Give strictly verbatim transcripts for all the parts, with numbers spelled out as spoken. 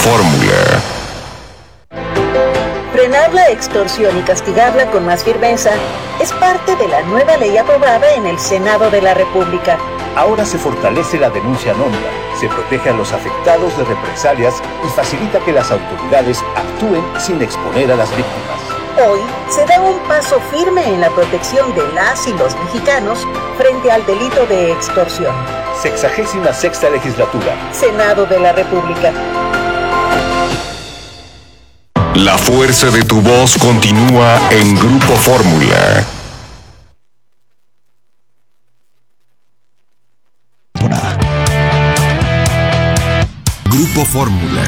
Fórmula. Frenar la extorsión y castigarla con más firmeza es parte de la nueva ley aprobada en el Senado de la República. Ahora se fortalece la denuncia anónima, se protege a los afectados de represalias y facilita que las autoridades actúen sin exponer a las víctimas. Hoy se da un paso firme en la protección de las y los mexicanos frente al delito de extorsión. Sexagésima sexta legislatura. Senado de la República. La fuerza de tu voz continúa en Grupo Fórmula. Grupo Fórmula.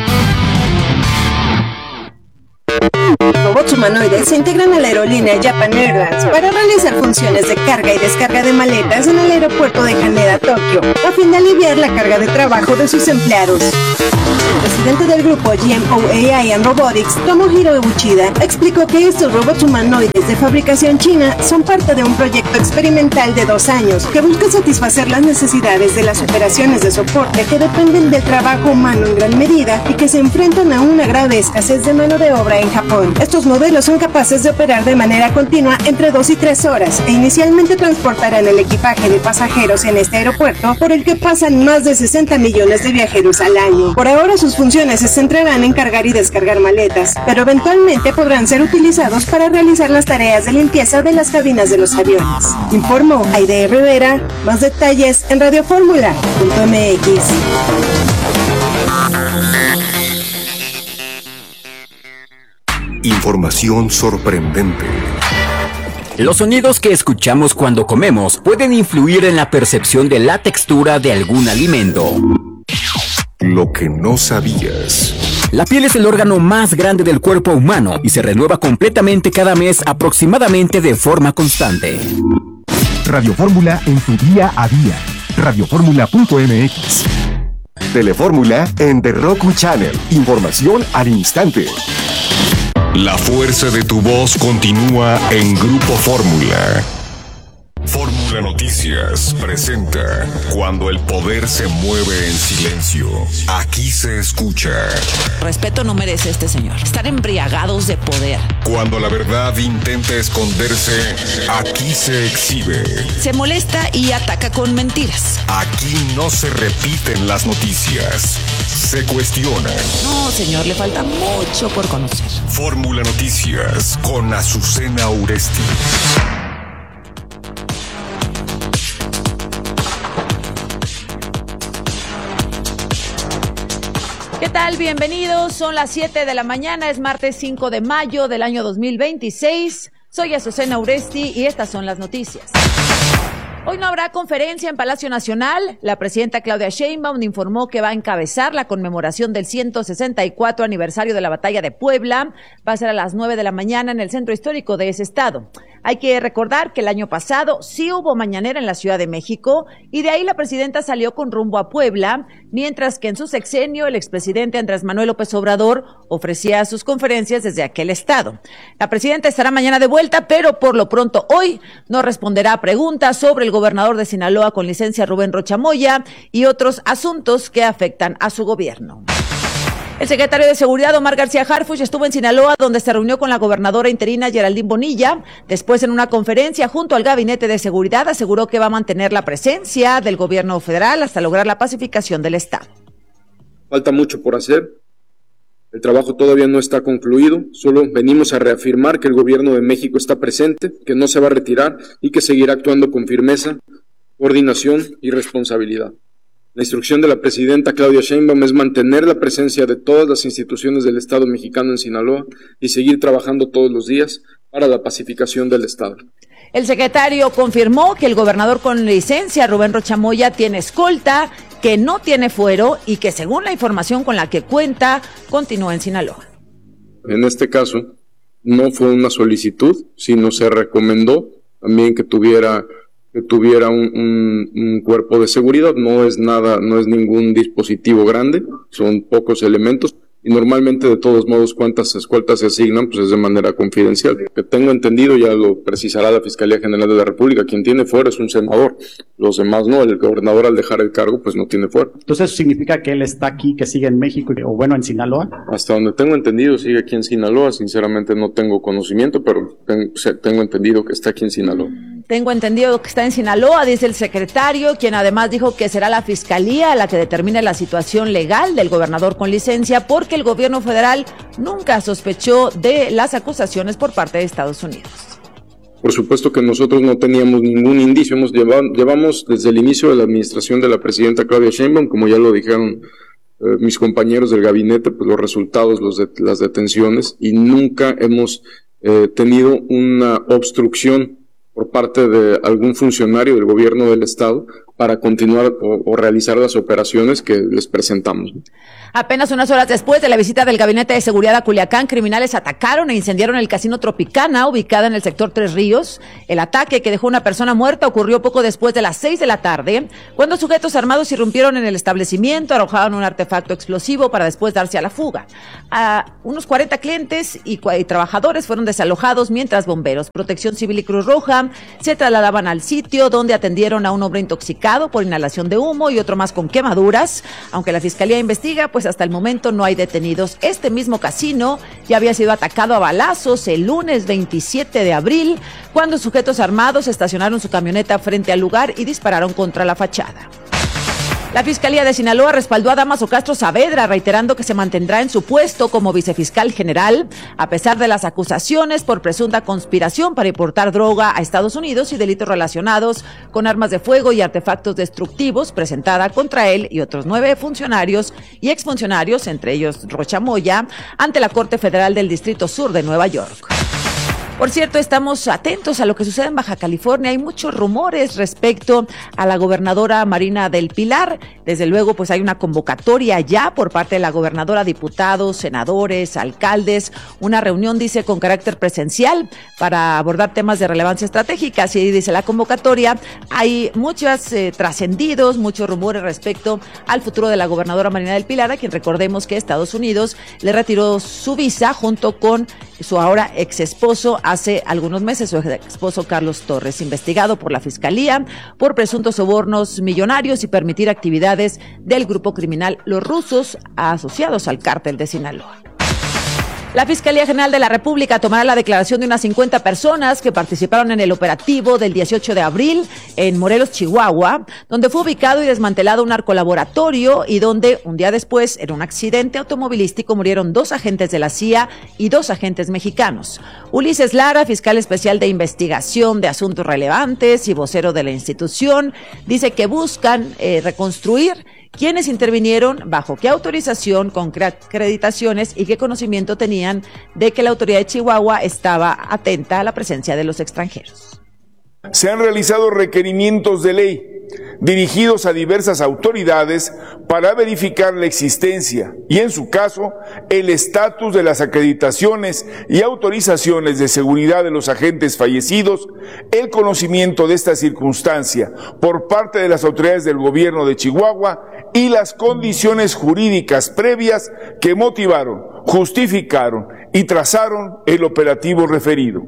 Robots humanoides se integran a la aerolínea Japan Airlines para realizar funciones de carga y descarga de maletas en el aeropuerto de Haneda, Tokio, a fin de aliviar la carga de trabajo de sus empleados. El presidente del grupo G M O A I and Robotics, Tomohiro Uchida, explicó que estos robots humanoides de fabricación china son parte de un proyecto experimental de dos años que busca satisfacer las necesidades de las operaciones de soporte que dependen del trabajo humano en gran medida y que se enfrentan a una grave escasez de mano de obra en Japón. Estos modelos son capaces de operar de manera continua entre dos y tres horas e inicialmente transportarán el equipaje de pasajeros en este aeropuerto por el que pasan más de sesenta millones de viajeros al año. Por ahora sus funciones se centrarán en cargar y descargar maletas, pero eventualmente podrán ser utilizados para realizar las tareas de limpieza de las cabinas de los aviones. Informó Aide Rivera. Más detalles en radiofórmula punto m x. Información sorprendente. Los sonidos que escuchamos cuando comemos pueden influir en la percepción de la textura de algún alimento. Lo que no sabías. La piel es el órgano más grande del cuerpo humano y se renueva completamente cada mes aproximadamente de forma constante. Radio Fórmula en tu día a día. radiofórmula punto m x. Telefórmula en The Roku Channel. Información al instante. La fuerza de tu voz continúa en Grupo Fórmula. Fórmula Noticias presenta Cuando el poder se mueve en silencio. Aquí se escucha. Respeto no merece este señor. Estar embriagados de poder. Cuando la verdad intenta esconderse, aquí se exhibe. Se molesta y ataca con mentiras. Aquí no se repiten las noticias. Se cuestionan. No, señor, le falta mucho por conocer. Fórmula Noticias con Azucena Uresti. ¿Qué tal? Bienvenidos. Son las siete de la mañana. Es martes cinco de mayo del año dos mil veintiséis. Soy Azucena Uresti y estas son las noticias. Hoy no habrá conferencia en Palacio Nacional. La presidenta Claudia Sheinbaum informó que va a encabezar la conmemoración del ciento sesenta y cuatro aniversario de la Batalla de Puebla. Va a ser a las nueve de la mañana en el centro histórico de ese estado. Hay que recordar que el año pasado sí hubo mañanera en la Ciudad de México y de ahí la presidenta salió con rumbo a Puebla, mientras que en su sexenio el expresidente Andrés Manuel López Obrador ofrecía sus conferencias desde aquel estado. La presidenta estará mañana de vuelta, pero por lo pronto hoy no responderá a preguntas sobre el gobernador de Sinaloa con licencia Rubén Rocha Moya y otros asuntos que afectan a su gobierno. El secretario de Seguridad, Omar García Harfuch, estuvo en Sinaloa, donde se reunió con la gobernadora interina Geraldine Bonilla. Después, en una conferencia junto al Gabinete de Seguridad, aseguró que va a mantener la presencia del gobierno federal hasta lograr la pacificación del estado. Falta mucho por hacer. El trabajo todavía no está concluido. Solo venimos a reafirmar que el gobierno de México está presente, que no se va a retirar y que seguirá actuando con firmeza, coordinación y responsabilidad. La instrucción de la presidenta Claudia Sheinbaum es mantener la presencia de todas las instituciones del Estado mexicano en Sinaloa y seguir trabajando todos los días para la pacificación del Estado. El secretario confirmó que el gobernador con licencia, Rubén Rocha Moya, tiene escolta, que no tiene fuero y que según la información con la que cuenta, continúa en Sinaloa. En este caso, no fue una solicitud, sino se recomendó también que tuviera... que tuviera un, un, un cuerpo de seguridad. No es nada, no es ningún dispositivo grande, son pocos elementos, y normalmente de todos modos cuántas escoltas se asignan pues es de manera confidencial. Que tengo entendido, ya lo precisará la Fiscalía General de la República, quien tiene fuero es un senador, los demás no, el gobernador al dejar el cargo pues no tiene fuero. Entonces eso significa que él está aquí, que sigue en México o bueno en Sinaloa. Hasta donde tengo entendido sigue aquí en Sinaloa, sinceramente no tengo conocimiento, pero tengo, tengo entendido que está aquí en Sinaloa. Tengo entendido que está en Sinaloa, dice el secretario, quien además dijo que será la Fiscalía la que determine la situación legal del gobernador con licencia, porque el gobierno federal nunca sospechó de las acusaciones por parte de Estados Unidos. Por supuesto que nosotros no teníamos ningún indicio, hemos llevado, llevamos desde el inicio de la administración de la presidenta Claudia Sheinbaum, como ya lo dijeron eh, mis compañeros del gabinete, pues los resultados, los de, las detenciones, y nunca hemos eh, tenido una obstrucción por parte de algún funcionario del gobierno del estado para continuar o, o realizar las operaciones que les presentamos. Apenas unas horas después de la visita del Gabinete de Seguridad a Culiacán, criminales atacaron e incendiaron el Casino Tropicana, ubicada en el sector Tres Ríos. El ataque, que dejó una persona muerta, ocurrió poco después de las seis de la tarde, cuando sujetos armados irrumpieron en el establecimiento, arrojaron un artefacto explosivo para después darse a la fuga. A unos cuarenta clientes y, y trabajadores fueron desalojados, mientras bomberos, Protección Civil y Cruz Roja se trasladaban al sitio, donde atendieron a un hombre intoxicado por inhalación de humo y otro más con quemaduras. Aunque la Fiscalía investiga, pues hasta el momento no hay detenidos. Este mismo casino ya había sido atacado a balazos el lunes veintisiete de abril, cuando sujetos armados estacionaron su camioneta frente al lugar y dispararon contra la fachada. La Fiscalía de Sinaloa respaldó a Dámaso Castro Saavedra, reiterando que se mantendrá en su puesto como vicefiscal general, a pesar de las acusaciones por presunta conspiración para importar droga a Estados Unidos y delitos relacionados con armas de fuego y artefactos destructivos, presentada contra él y otros nueve funcionarios y exfuncionarios, entre ellos Rocha Moya, ante la Corte Federal del Distrito Sur de Nueva York. Por cierto, estamos atentos a lo que sucede en Baja California. Hay muchos rumores respecto a la gobernadora Marina del Pilar. Desde luego, pues hay una convocatoria ya por parte de la gobernadora, diputados, senadores, alcaldes, una reunión, dice, con carácter presencial para abordar temas de relevancia estratégica. Así dice la convocatoria. Hay muchos eh, trascendidos, muchos rumores respecto al futuro de la gobernadora Marina del Pilar, a quien recordemos que Estados Unidos le retiró su visa junto con su ahora ex esposo hace algunos meses, su ex esposo Carlos Torres, investigado por la Fiscalía por presuntos sobornos millonarios y permitir actividades del grupo criminal Los Rusos, asociados al cártel de Sinaloa. La Fiscalía General de la República tomará la declaración de unas cincuenta personas que participaron en el operativo del dieciocho de abril en Morelos, Chihuahua, donde fue ubicado y desmantelado un narcolaboratorio y donde un día después, en un accidente automovilístico, murieron dos agentes de la C I A y dos agentes mexicanos. Ulises Lara, fiscal especial de investigación de asuntos relevantes y vocero de la institución, dice que buscan eh, reconstruir quiénes intervinieron, bajo qué autorización, con qué acreditaciones y qué conocimiento tenían de que la autoridad de Chihuahua estaba atenta a la presencia de los extranjeros. Se han realizado requerimientos de ley dirigidos a diversas autoridades para verificar la existencia y, en su caso, el estatus de las acreditaciones y autorizaciones de seguridad de los agentes fallecidos, el conocimiento de esta circunstancia por parte de las autoridades del gobierno de Chihuahua y las condiciones jurídicas previas que motivaron, justificaron y trazaron el operativo referido.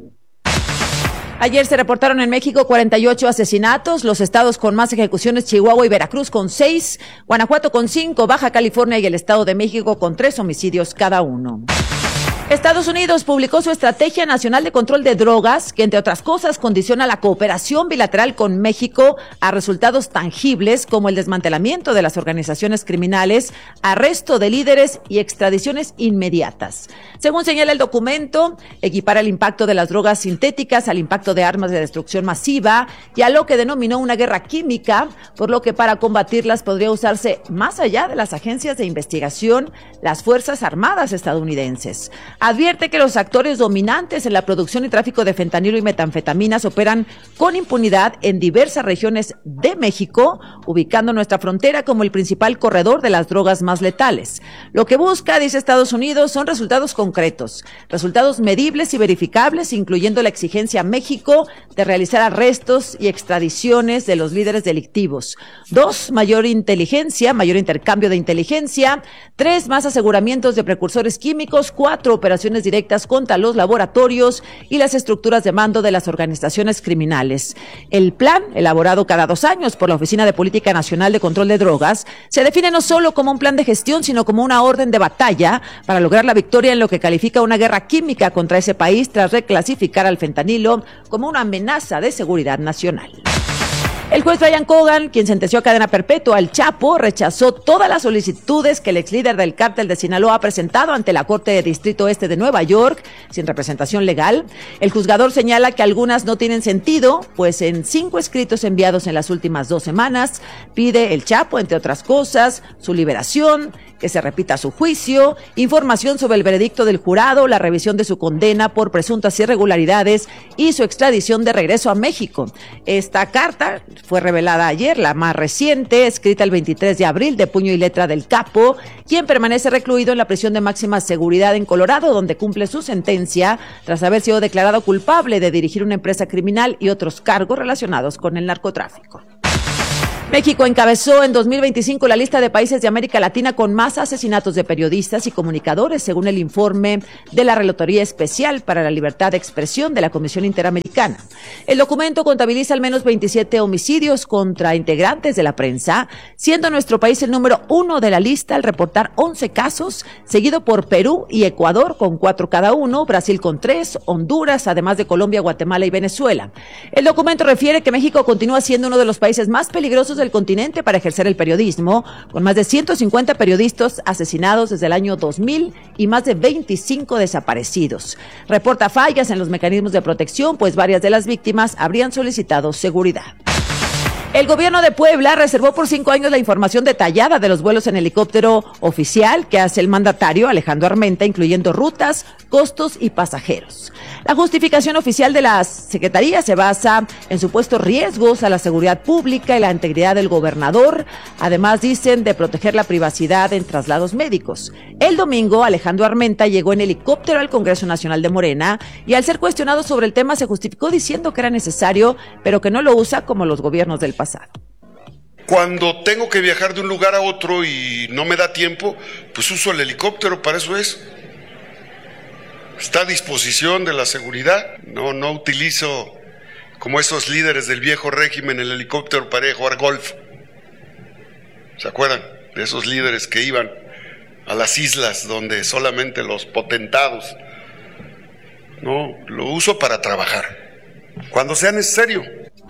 Ayer se reportaron en México cuarenta y ocho asesinatos, los estados con más ejecuciones, Chihuahua y Veracruz con seis, Guanajuato con cinco, Baja California y el Estado de México con tres homicidios cada uno. Estados Unidos publicó su Estrategia Nacional de Control de Drogas, que entre otras cosas condiciona la cooperación bilateral con México a resultados tangibles como el desmantelamiento de las organizaciones criminales, arresto de líderes y extradiciones inmediatas. Según señala el documento, equipara el impacto de las drogas sintéticas al impacto de armas de destrucción masiva y a lo que denominó una guerra química, por lo que para combatirlas podría usarse más allá de las agencias de investigación, las Fuerzas Armadas estadounidenses. advierte que los actores dominantes en la producción y tráfico de fentanilo y metanfetaminas operan con impunidad en diversas regiones de México, ubicando nuestra frontera como el principal corredor de las drogas más letales. Lo que busca, dice Estados Unidos, son resultados concretos, resultados medibles y verificables, incluyendo la exigencia a México de realizar arrestos y extradiciones de los líderes delictivos. Dos, mayor inteligencia, mayor intercambio de inteligencia. Tres, más aseguramientos de precursores químicos. Cuatro, operaciones directas contra los laboratorios y las estructuras de mando de las organizaciones criminales. El plan, elaborado cada dos años por la Oficina de Política Nacional de Control de Drogas, se define no solo como un plan de gestión, sino como una orden de batalla para lograr la victoria en lo que califica una guerra química contra ese país tras reclasificar al fentanilo como una amenaza de seguridad nacional. El juez Brian Cogan, quien sentenció a cadena perpetua al Chapo, rechazó todas las solicitudes que el ex líder del cártel de Sinaloa ha presentado ante la Corte de Distrito Este de Nueva York, sin representación legal. El juzgador señala que algunas no tienen sentido, pues en cinco escritos enviados en las últimas dos semanas, pide el Chapo, entre otras cosas, su liberación, que se repita su juicio, información sobre el veredicto del jurado, la revisión de su condena por presuntas irregularidades y su extradición de regreso a México. Esta carta fue revelada ayer, la más reciente, escrita el veintitrés de abril, de puño y letra del capo, quien permanece recluido en la prisión de máxima seguridad en Colorado, donde cumple su sentencia tras haber sido declarado culpable de dirigir una empresa criminal y otros cargos relacionados con el narcotráfico. México encabezó en dos mil veinticinco la lista de países de América Latina con más asesinatos de periodistas y comunicadores, según el informe de la Relatoría Especial para la Libertad de Expresión de la Comisión Interamericana. El documento contabiliza al menos veintisiete homicidios contra integrantes de la prensa, siendo nuestro país el número uno de la lista al reportar once casos, seguido por Perú y Ecuador con cuatro cada uno, Brasil con tres, Honduras, además de Colombia, Guatemala y Venezuela. El documento refiere que México continúa siendo uno de los países más peligrosos del continente para ejercer el periodismo, con más de ciento cincuenta periodistas asesinados desde el año dos mil y más de veinticinco desaparecidos. Reporta fallas en los mecanismos de protección, pues varias de las víctimas habrían solicitado seguridad. El gobierno de Puebla reservó por cinco años la información detallada de los vuelos en helicóptero oficial que hace el mandatario Alejandro Armenta, incluyendo rutas, costos y pasajeros. La justificación oficial de la Secretaría se basa en supuestos riesgos a la seguridad pública y la integridad del gobernador. Además, dicen de proteger la privacidad en traslados médicos. El domingo, Alejandro Armenta llegó en helicóptero al Congreso Nacional de Morena y al ser cuestionado sobre el tema se justificó diciendo que era necesario, pero que no lo usa como los gobiernos del pasado. Cuando tengo que viajar de un lugar a otro y no me da tiempo, pues uso el helicóptero, para eso es. Está a disposición de la seguridad. No, no utilizo como esos líderes del viejo régimen el helicóptero para ir a jugar golf. ¿Se acuerdan de esos líderes que iban a las islas donde solamente los potentados? No, lo uso para trabajar, cuando sea necesario.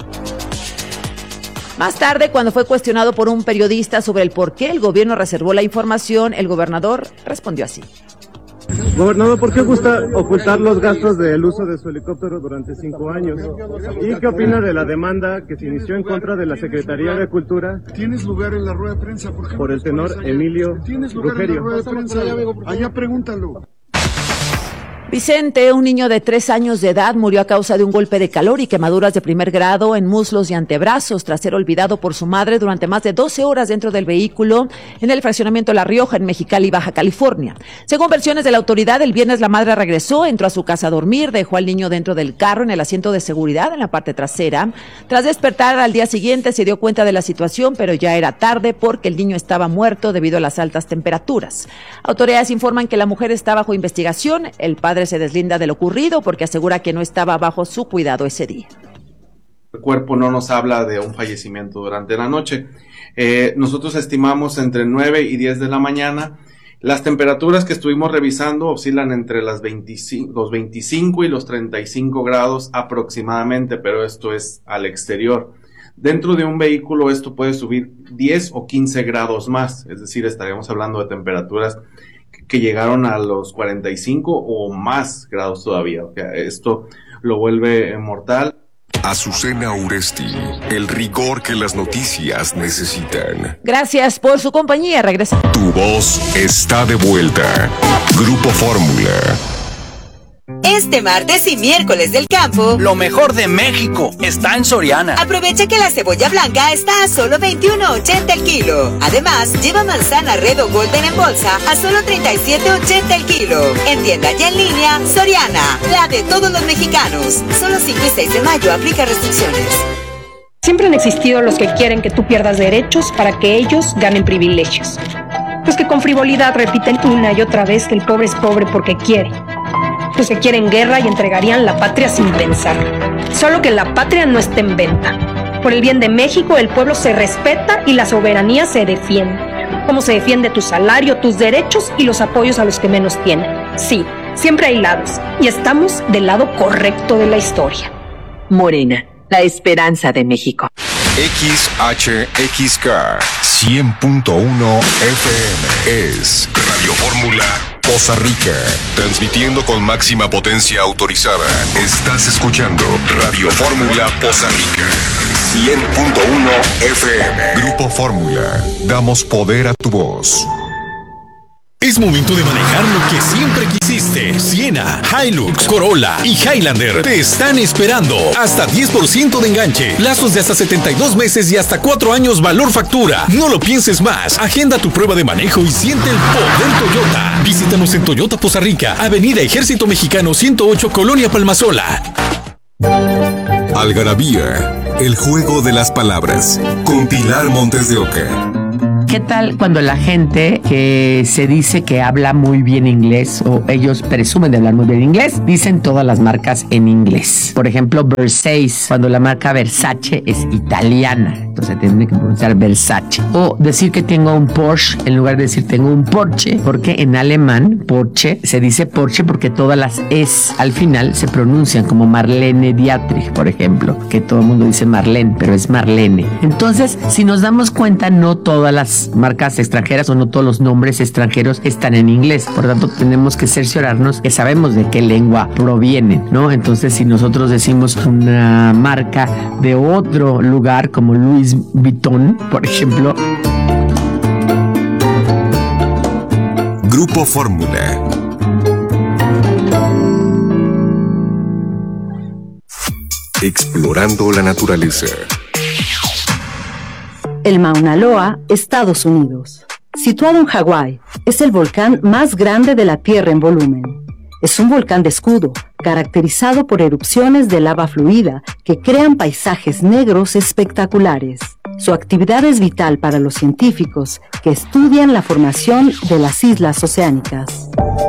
Más tarde, cuando fue cuestionado por un periodista sobre el por qué el gobierno reservó la información, el gobernador respondió así. Gobernador, ¿por qué gusta ocultar los gastos del uso de su helicóptero durante cinco años? ¿Y qué opina de la demanda que se inició en contra de la Secretaría de Cultura? ¿Tienes lugar en la rueda de prensa? ¿Por qué por el tenor Emilio ¿Tienes lugar Rugerio? En la rueda de prensa? Allá pregúntalo. Vicente, un niño de tres años de edad, murió a causa de un golpe de calor y quemaduras de primer grado en muslos y antebrazos tras ser olvidado por su madre durante más de doce horas dentro del vehículo en el fraccionamiento La Rioja, en Mexicali, Baja California. Según versiones de la autoridad, el viernes la madre regresó, entró a su casa a dormir, dejó al niño dentro del carro en el asiento de seguridad en la parte trasera. Tras despertar al día siguiente se dio cuenta de la situación, pero ya era tarde porque el niño estaba muerto debido a las altas temperaturas. Autoridades informan que la mujer está bajo investigación. El padre se deslinda de lo ocurrido porque asegura que no estaba bajo su cuidado ese día. El cuerpo no nos habla de un fallecimiento durante la noche. Eh, nosotros estimamos entre nueve y diez de la mañana. Las temperaturas que estuvimos revisando oscilan entre las veinticinco, los veinticinco y los treinta y cinco grados aproximadamente, pero esto es al exterior. Dentro de un vehículo esto puede subir diez o quince grados más, es decir, estaríamos hablando de temperaturas que llegaron a los cuarenta y cinco o más grados todavía. O sea, esto lo vuelve mortal. Azucena Uresti, el rigor que las noticias necesitan. Gracias por su compañía. Regresa. Tu voz está de vuelta. Grupo Fórmula. Este martes y miércoles del campo, lo mejor de México está en Soriana. Aprovecha que la cebolla blanca está a solo veintiuno ochenta el kilo. Además, lleva manzana Red o Golden en bolsa a solo treinta y siete ochenta el kilo. En tienda y en línea, Soriana, la de todos los mexicanos. Solo cinco y seis de mayo, aplica restricciones. Siempre han existido los que quieren que tú pierdas derechos para que ellos ganen privilegios. Los que con frivolidad repiten una y otra vez que el pobre es pobre porque quiere. Los que quieren guerra y entregarían la patria sin pensar. Solo que la patria no esté en venta. Por el bien de México, el pueblo se respeta y la soberanía se defiende. Como se defiende tu salario, tus derechos y los apoyos a los que menos tienen. Sí, siempre hay lados. Y estamos del lado correcto de la historia. Morena, la esperanza de México. X H X K cien punto uno F M es Radio Fórmula Poza Rica, transmitiendo con máxima potencia autorizada. Estás escuchando Radio Fórmula Poza Rica cien punto uno F M. Grupo Fórmula, damos poder a tu voz. Es momento de manejar lo que siempre quisiste. Siena, Hilux, Corolla y Highlander te están esperando. Hasta diez por ciento de enganche, plazos de hasta setenta y dos meses y hasta cuatro años valor factura. No lo pienses más. Agenda tu prueba de manejo y siente el poder Toyota. Visítanos en Toyota Poza Rica, Avenida Ejército Mexicano ciento ocho, Colonia Palmasola. Algarabía, el juego de las palabras, con Pilar Montes de Oca. ¿Qué tal cuando la gente que se dice que habla muy bien inglés o ellos presumen de hablar muy bien inglés, dicen todas las marcas en inglés? Por ejemplo, Versace, cuando la marca Versace es italiana, entonces tienen que pronunciar Versace. O decir que tengo un Porsche en lugar de decir tengo un Porsche, porque en alemán Porsche se dice Porsche porque todas las es al final se pronuncian como Marlene Dietrich, por ejemplo, que todo el mundo dice Marlene, pero es Marlene. Entonces, si nos damos cuenta, no todas las marcas extranjeras o no todos los nombres extranjeros están en inglés. Por tanto, tenemos que cerciorarnos que sabemos de qué lengua provienen, ¿no? Entonces, si nosotros decimos una marca de otro lugar como Louis Vuitton, por ejemplo. Grupo Fórmula. Explorando la naturaleza. El Mauna Loa, Estados Unidos. Situado en Hawái, es el volcán más grande de la Tierra en volumen. Es un volcán de escudo, caracterizado por erupciones de lava fluida que crean paisajes negros espectaculares. Su actividad es vital para los científicos que estudian la formación de las islas oceánicas.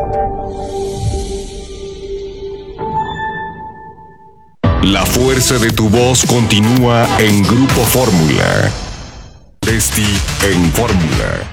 La fuerza de tu voz continúa en Grupo Fórmula. Esti en Fórmula.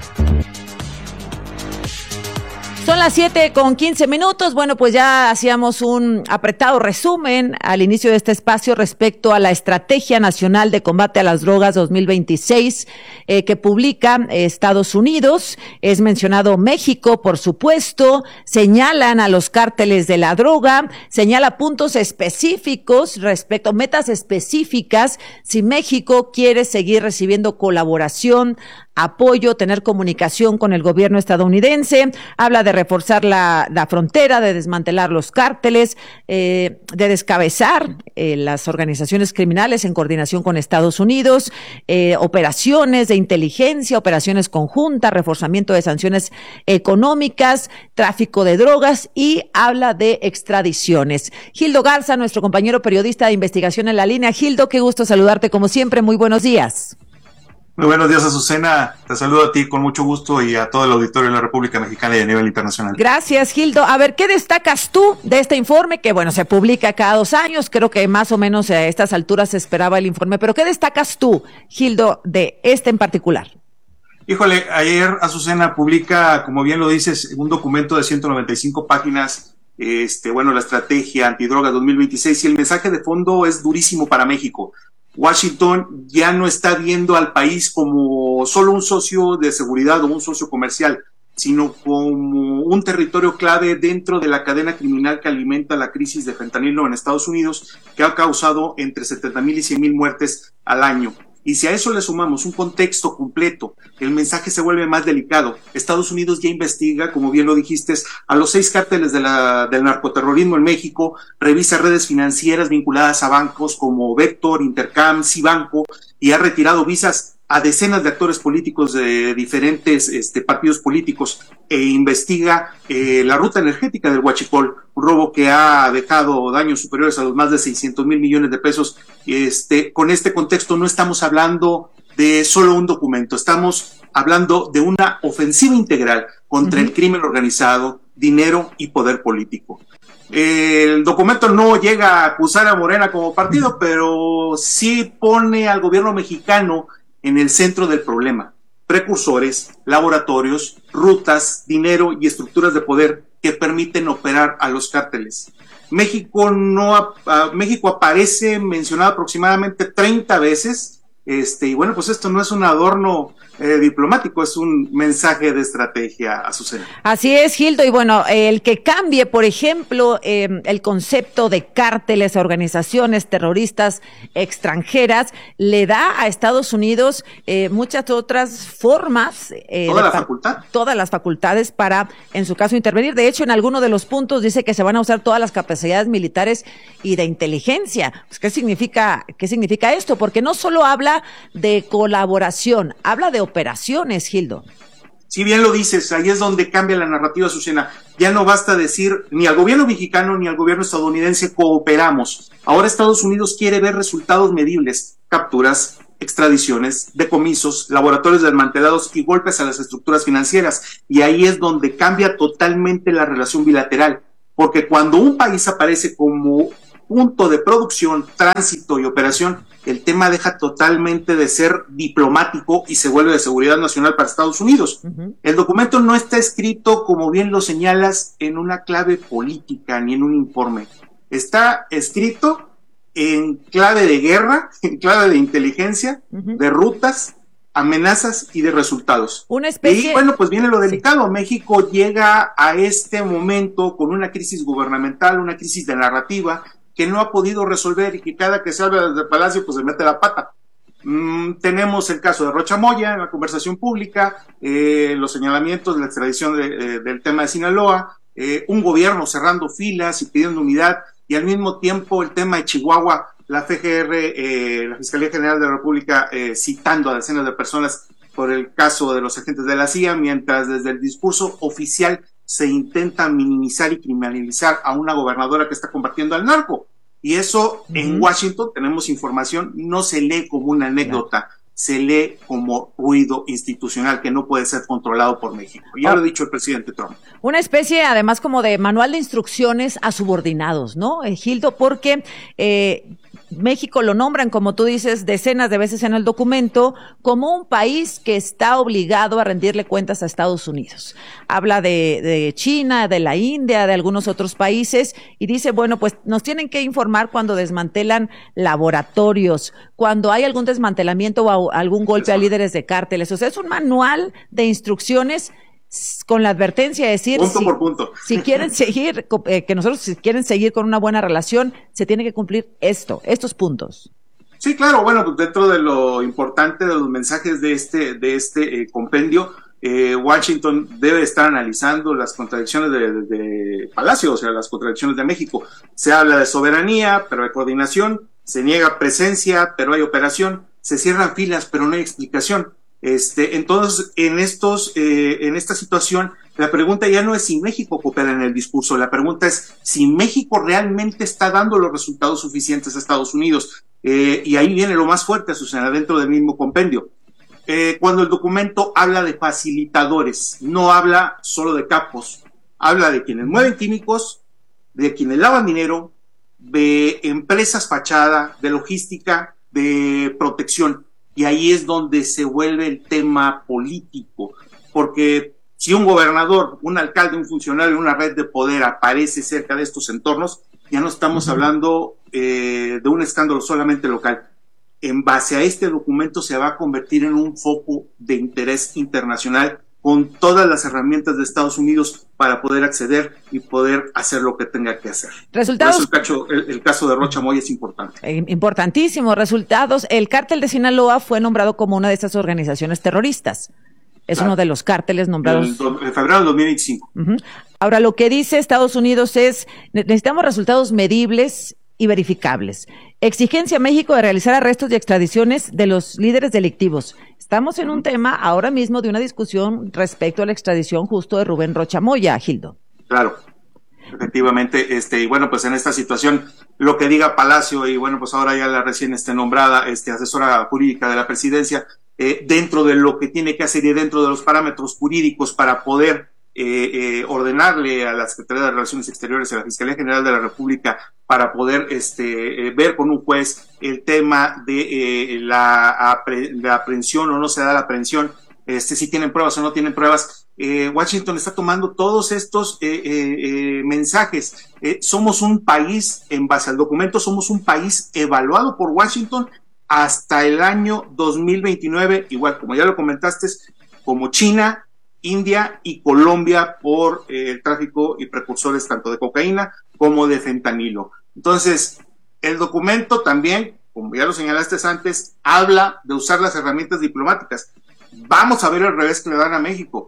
Son las siete con quince minutos. Bueno, pues ya hacíamos un apretado resumen al inicio de este espacio respecto a la Estrategia Nacional de Combate a las Drogas dos mil veintiséis eh, que publica eh, Estados Unidos. Es mencionado México, por supuesto. Señalan a los cárteles de la droga, señala puntos específicos respecto, metas específicas, si México quiere seguir recibiendo colaboración, apoyo, tener comunicación con el gobierno estadounidense. Habla de reforzar la, la frontera, de desmantelar los cárteles, eh, de descabezar eh, las organizaciones criminales en coordinación con Estados Unidos, eh, operaciones de inteligencia, operaciones conjuntas, reforzamiento de sanciones económicas, tráfico de drogas, y habla de extradiciones. Gildo Garza, nuestro compañero periodista de investigación en la línea. Gildo, qué gusto saludarte como siempre. Muy buenos días. Muy buenos días, Azucena. Te saludo a ti con mucho gusto y a todo el auditorio de la República Mexicana y a nivel internacional. Gracias, Gildo. A ver, ¿qué destacas tú de este informe? Que, bueno, se publica cada dos años. Creo que más o menos a estas alturas se esperaba el informe. Pero, ¿qué destacas tú, Gildo, de este en particular? Híjole, ayer Azucena publica, como bien lo dices, un documento de ciento noventa y cinco páginas, este, bueno, la estrategia antidrogas dos mil veintiséis, y el mensaje de fondo es durísimo para México. Washington ya no está viendo al país como solo un socio de seguridad o un socio comercial, sino como un territorio clave dentro de la cadena criminal que alimenta la crisis de fentanilo en Estados Unidos, que ha causado entre setenta mil y cien mil muertes al año. Y si a eso le sumamos un contexto completo, el mensaje se vuelve más delicado. Estados Unidos ya investiga, como bien lo dijiste, a los seis cárteles de la, del narcoterrorismo en México, revisa redes financieras vinculadas a bancos como Vector, Intercam, Cibanco, y ha retirado visas a decenas de actores políticos de diferentes este, partidos políticos, e investiga eh, la ruta energética del Huachicol, un robo que ha dejado daños superiores a los más de seiscientos mil millones de pesos. Este, con este contexto no estamos hablando de solo un documento, estamos hablando de una ofensiva integral contra uh-huh. el crimen organizado, dinero y poder político. El documento no llega a acusar a Morena como partido, pero sí pone al gobierno mexicano en el centro del problema. Precursores, laboratorios, rutas, dinero y estructuras de poder que permiten operar a los cárteles. México no uh, México aparece mencionado aproximadamente treinta veces, este, y bueno, pues esto no es un adorno eh, diplomático, es un mensaje de estrategia, Azucena. Así es, Gildo, y bueno, el que cambie, por ejemplo, eh, el concepto de cárteles, organizaciones terroristas extranjeras, le da a Estados Unidos eh, muchas otras formas. Eh, ¿Toda la pa- facultad? Todas las facultades para, en su caso, intervenir. De hecho, en alguno de los puntos dice que se van a usar todas las capacidades militares y de inteligencia. Pues, ¿qué significa, qué significa esto? Porque no solo habla de colaboración, habla de operaciones, Gildo. Si bien lo dices, ahí es donde cambia la narrativa, Azucena. Ya no basta decir ni al gobierno mexicano ni al gobierno estadounidense cooperamos. Ahora Estados Unidos quiere ver resultados medibles, capturas, extradiciones, decomisos, laboratorios desmantelados y golpes a las estructuras financieras. Y ahí es donde cambia totalmente la relación bilateral, porque cuando un país aparece como punto de producción, tránsito y operación, el tema deja totalmente de ser diplomático y se vuelve de seguridad nacional para Estados Unidos. Uh-huh. El documento no está escrito, como bien lo señalas, en una clave política ni en un informe. Está escrito en clave de guerra, en clave de inteligencia, uh-huh. de rutas, amenazas y de resultados. Una especie... Y bueno, pues viene lo delicado. Sí. México llega a este momento con una crisis gubernamental, una crisis de narrativa, que no ha podido resolver y que cada que salga desde el Palacio pues se mete la pata. Mm, tenemos el caso de Rocha Moya en la conversación pública, eh, los señalamientos de la extradición de, eh, del tema de Sinaloa, eh, un gobierno cerrando filas y pidiendo unidad, y al mismo tiempo el tema de Chihuahua, la F G R, eh, la Fiscalía General de la República, eh, citando a decenas de personas por el caso de los agentes de la C I A, mientras desde el discurso oficial se intenta minimizar y criminalizar a una gobernadora que está combatiendo al narco. Y eso uh-huh. en Washington, tenemos información, no se lee como una anécdota, yeah. se lee como ruido institucional que no puede ser controlado por México. Ya oh. lo ha dicho el presidente Trump. Una especie, además, como de manual de instrucciones a subordinados, ¿no, Gildo? Porque eh, México lo nombran, como tú dices, decenas de veces en el documento, como un país que está obligado a rendirle cuentas a Estados Unidos. Habla de, de China, de la India, de algunos otros países, y dice, bueno, pues nos tienen que informar cuando desmantelan laboratorios, cuando hay algún desmantelamiento o algún golpe a líderes de cárteles. O sea, es un manual de instrucciones con la advertencia de decir, punto si, por punto. si quieren seguir, eh, que nosotros si quieren seguir con una buena relación, se tiene que cumplir esto, estos puntos. Sí, claro, bueno, pues dentro de lo importante de los mensajes de este, de este eh, compendio, eh, Washington debe estar analizando las contradicciones de, de, de Palacio, o sea, las contradicciones de México. Se habla de soberanía, pero hay coordinación, se niega presencia, pero hay operación, se cierran filas, pero no hay explicación. Este, entonces, en estos, eh, en esta situación, la pregunta ya no es si México coopera en el discurso, la pregunta es si México realmente está dando los resultados suficientes a Estados Unidos, eh, y ahí viene lo más fuerte, Susana, dentro del mismo compendio. Eh, cuando el documento habla de facilitadores, no habla solo de capos, habla de quienes mueven químicos, de quienes lavan dinero, de empresas fachada, de logística, de protección. Y ahí es donde se vuelve el tema político, porque si un gobernador, un alcalde, un funcionario, una red de poder aparece cerca de estos entornos, ya no estamos uh-huh. hablando eh, de un escándalo solamente local. En base a este documento se va a convertir en un foco de interés internacional con todas las herramientas de Estados Unidos para poder acceder y poder hacer lo que tenga que hacer. Resultados. Por eso el, cacho, el, el caso de Rocha Moya es importante. Eh, importantísimo. Resultados. El cártel de Sinaloa fue nombrado como una de estas organizaciones terroristas. Es claro. Uno de los cárteles nombrados. En, en febrero del dos mil veinticinco. Uh-huh. Ahora, lo que dice Estados Unidos es, necesitamos resultados medibles y verificables. Exigencia a México de realizar arrestos y extradiciones de los líderes delictivos. Estamos en un tema ahora mismo de una discusión respecto a la extradición justo de Rubén Rocha Moya, Gildo. Claro, efectivamente, este, y bueno, pues en esta situación, lo que diga Palacio, y bueno, pues ahora ya la recién este, nombrada este, asesora jurídica de la presidencia, eh, dentro de lo que tiene que hacer y dentro de los parámetros jurídicos para poder Eh, eh, ordenarle a la Secretaría de Relaciones Exteriores y a la Fiscalía General de la República para poder este eh, ver con un juez el tema de eh, la, apre, la aprehensión o no se da la aprehensión, este si tienen pruebas o no tienen pruebas. eh, Washington está tomando todos estos eh, eh, eh, mensajes. Eh, somos un país, en base al documento, somos un país evaluado por Washington hasta el año dos mil veintinueve, igual como ya lo comentaste, como China, India y Colombia por eh, el tráfico y precursores tanto de cocaína como de fentanilo. Entonces, el documento también, como ya lo señalaste antes, habla de usar las herramientas diplomáticas. Vamos a ver el revés que le dan a México.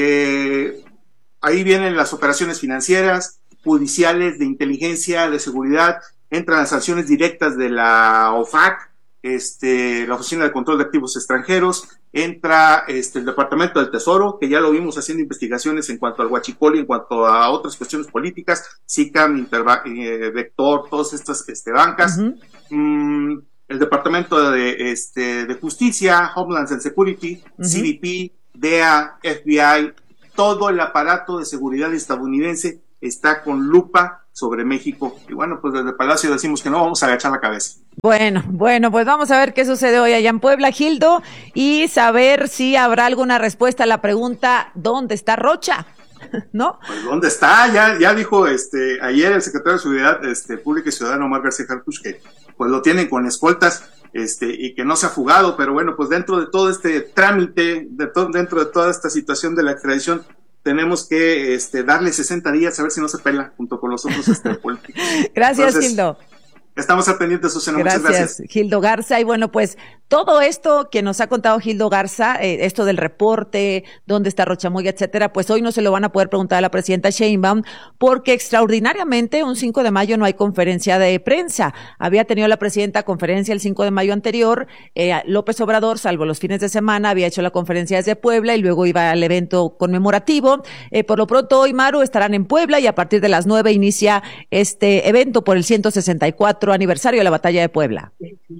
Eh, ahí vienen las operaciones financieras, judiciales, de inteligencia, de seguridad, entran las sanciones directas de la O F A C, este, la Oficina de Control de Activos Extranjeros, entra este, el Departamento del Tesoro, que ya lo vimos haciendo investigaciones en cuanto al huachicol y en cuanto a otras cuestiones políticas, SICAM, Interva- eh, Vector, todas estas este, bancas, uh-huh. mm, el Departamento de, este, de Justicia, Homeland and Security, uh-huh. C B P, D E A, F B I, todo el aparato de seguridad estadounidense está con lupa sobre México. Y bueno, pues desde Palacio decimos que no vamos a agachar la cabeza. Bueno, bueno, pues vamos a ver qué sucede hoy allá en Puebla, Gildo, y saber si habrá alguna respuesta a la pregunta, ¿dónde está Rocha? ¿No? Pues ¿dónde está? Ya, ya dijo este ayer el secretario de Seguridad este, Pública y Ciudadana, Omar García Harfuch, que pues lo tienen con escoltas este y que no se ha fugado, pero bueno, pues dentro de todo este trámite, de to- dentro de toda esta situación de la extradición, tenemos que este, darle sesenta días a ver si no se pela junto con los otros este, políticos. Gracias, Entonces, Gildo. Estamos al pendiente, Susana. Gracias, muchas gracias. Gildo Garza. Y bueno, pues todo esto que nos ha contado Gildo Garza, eh, esto del reporte, dónde está Rocha Moya, etcétera, pues hoy no se lo van a poder preguntar a la presidenta Sheinbaum, porque extraordinariamente un cinco de mayo no hay conferencia de prensa. Había tenido la presidenta conferencia el cinco de mayo anterior, eh, López Obrador, salvo los fines de semana, había hecho la conferencia desde Puebla y luego iba al evento conmemorativo. Eh, por lo pronto hoy, Maru, estarán en Puebla y a partir de las nueve inicia este evento por el ciento sesenta y cuatro aniversario de la Batalla de Puebla.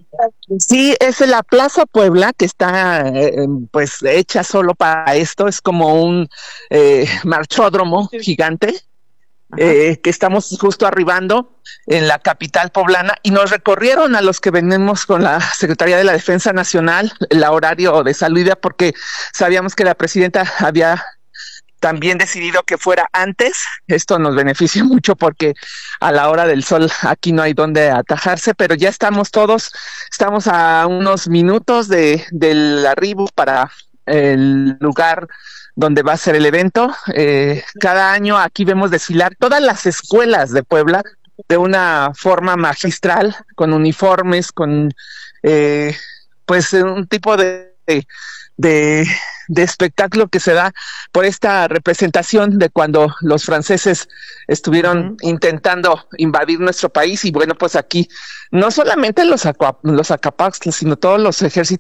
Sí, es la Plaza Puebla, que está eh, pues hecha solo para esto, es como un eh, marchódromo gigante, eh, que estamos justo arribando en la capital poblana, y nos recorrieron a los que venimos con la Secretaría de la Defensa Nacional el horario de salida, porque sabíamos que la presidenta había también decidido que fuera antes. Esto nos beneficia mucho porque a la hora del sol aquí no hay donde atajarse, pero ya estamos todos, estamos a unos minutos de del arribo para el lugar donde va a ser el evento. Eh, cada año aquí vemos desfilar todas las escuelas de Puebla de una forma magistral, con uniformes, con eh, pues un tipo de, de de de espectáculo que se da por esta representación de cuando los franceses estuvieron uh-huh. intentando invadir nuestro país. Y bueno, pues aquí no solamente los, los Acapaxtlas, sino todos los ejércitos